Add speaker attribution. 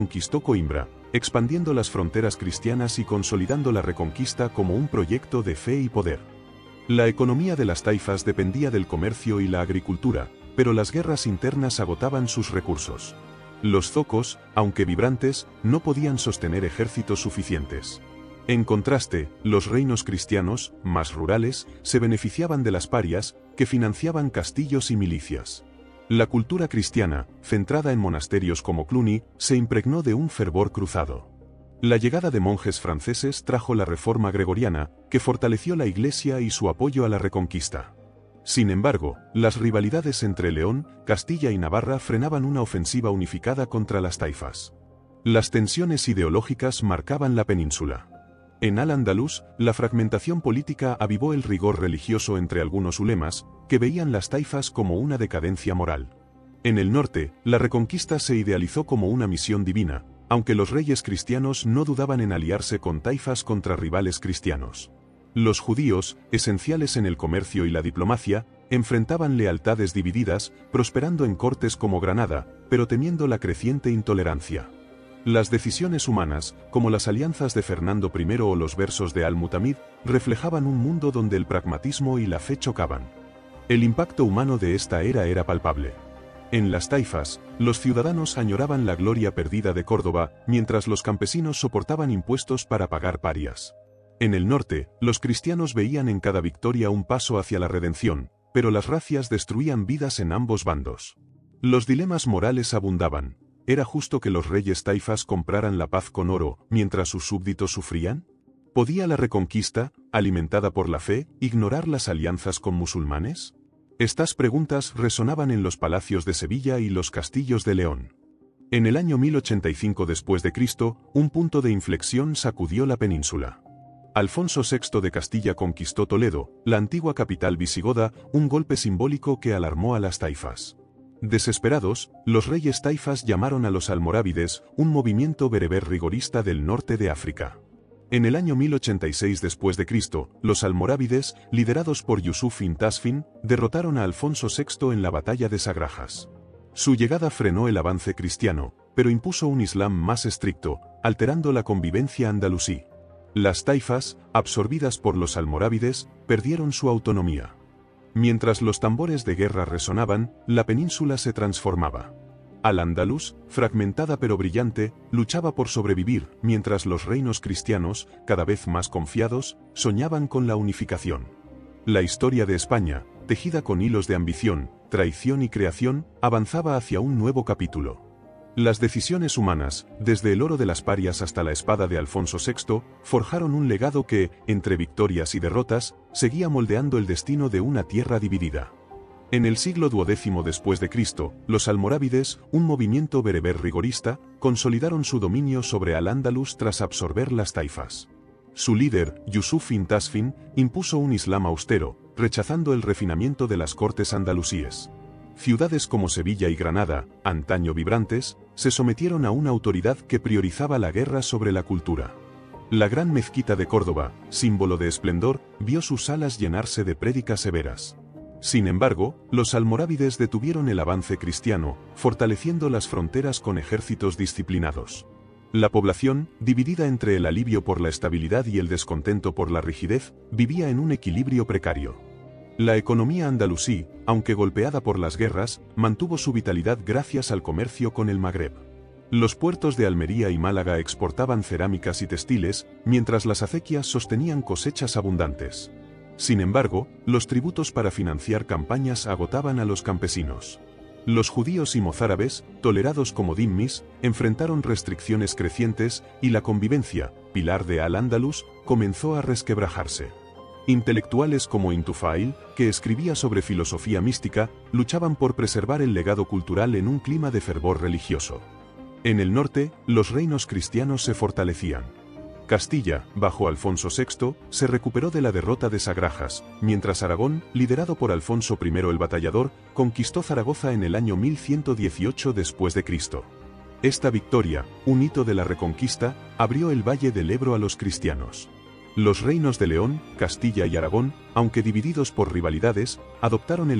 Speaker 1: conquistó Coimbra, expandiendo las fronteras cristianas y consolidando la Reconquista como un proyecto de fe y poder. La economía de las taifas dependía del comercio y la agricultura, pero las guerras internas agotaban sus recursos. Los zocos, aunque vibrantes, no podían sostener ejércitos suficientes. En contraste, los reinos cristianos, más rurales, se beneficiaban de las parias, que financiaban castillos y milicias. La cultura cristiana, centrada en monasterios como Cluny, se impregnó de un fervor cruzado. La llegada de monjes franceses trajo la reforma gregoriana, que fortaleció la Iglesia y su apoyo a la Reconquista. Sin embargo, las rivalidades entre León, Castilla y Navarra frenaban una ofensiva unificada contra las taifas. Las tensiones ideológicas marcaban la península. En Al-Ándalus, la fragmentación política avivó el rigor religioso entre algunos ulemas, que veían las taifas como una decadencia moral. En el norte, la Reconquista se idealizó como una misión divina, aunque los reyes cristianos no dudaban en aliarse con taifas contra rivales cristianos. Los judíos, esenciales en el comercio y la diplomacia, enfrentaban lealtades divididas, prosperando en cortes como Granada, pero temiendo la creciente intolerancia. Las decisiones humanas, como las alianzas de Fernando I o los versos de Al-Mutamid, reflejaban un mundo donde el pragmatismo y la fe chocaban. El impacto humano de esta era palpable. En las taifas, los ciudadanos añoraban la gloria perdida de Córdoba, mientras los campesinos soportaban impuestos para pagar parias. En el norte, los cristianos veían en cada victoria un paso hacia la redención, pero las racias destruían vidas en ambos bandos. Los dilemas morales abundaban. ¿Era justo que los reyes taifas compraran la paz con oro, mientras sus súbditos sufrían? ¿Podía la Reconquista, alimentada por la fe, ignorar las alianzas con musulmanes? Estas preguntas resonaban en los palacios de Sevilla y los castillos de León. En el año 1085 después de Cristo, un punto de inflexión sacudió la península. Alfonso VI de Castilla conquistó Toledo, la antigua capital visigoda, un golpe simbólico que alarmó a las taifas. Desesperados, los reyes taifas llamaron a los almorávides, un movimiento bereber rigorista del norte de África. En el año 1086 después de Cristo, los almorávides, liderados por Yusuf ibn Tasfin, derrotaron a Alfonso VI en la batalla de Sagrajas. Su llegada frenó el avance cristiano, pero impuso un islam más estricto, alterando la convivencia andalusí. Las taifas, absorbidas por los almorávides, perdieron su autonomía. Mientras los tambores de guerra resonaban, la península se transformaba. Al-Ándalus, fragmentada pero brillante, luchaba por sobrevivir, mientras los reinos cristianos, cada vez más confiados, soñaban con la unificación. La historia de España, tejida con hilos de ambición, traición y creación, avanzaba hacia un nuevo capítulo. Las decisiones humanas, desde el oro de las parias hasta la espada de Alfonso VI, forjaron un legado que, entre victorias y derrotas, seguía moldeando el destino de una tierra dividida. En el siglo XII después de Cristo, los almorávides, un movimiento bereber rigorista, consolidaron su dominio sobre Al-Ándalus tras absorber las taifas. Su líder, Yusuf ibn Tasfin, impuso un islam austero, rechazando el refinamiento de las cortes andalusíes. Ciudades como Sevilla y Granada, antaño vibrantes, se sometieron a una autoridad que priorizaba la guerra sobre la cultura. La gran mezquita de Córdoba, símbolo de esplendor, vio sus salas llenarse de prédicas severas. Sin embargo, los almorávides detuvieron el avance cristiano, fortaleciendo las fronteras con ejércitos disciplinados. La población, dividida entre el alivio por la estabilidad y el descontento por la rigidez, vivía en un equilibrio precario. La economía andalusí, aunque golpeada por las guerras, mantuvo su vitalidad gracias al comercio con el Magreb. Los puertos de Almería y Málaga exportaban cerámicas y textiles, mientras las acequias sostenían cosechas abundantes. Sin embargo, los tributos para financiar campañas agotaban a los campesinos. Los judíos y mozárabes, tolerados como dhimmis, enfrentaron restricciones crecientes y la convivencia, pilar de Al-Ándalus, comenzó a resquebrajarse. Intelectuales como Intufail, que escribía sobre filosofía mística, luchaban por preservar el legado cultural en un clima de fervor religioso. En el norte, los reinos cristianos se fortalecían. Castilla, bajo Alfonso VI, se recuperó de la derrota de Sagrajas, mientras Aragón, liderado por Alfonso I el Batallador, conquistó Zaragoza en el año 1118 después de Cristo. Esta victoria, un hito de la Reconquista, abrió el Valle del Ebro a los cristianos. Los reinos de León, Castilla y Aragón, aunque divididos por rivalidades, adoptaron el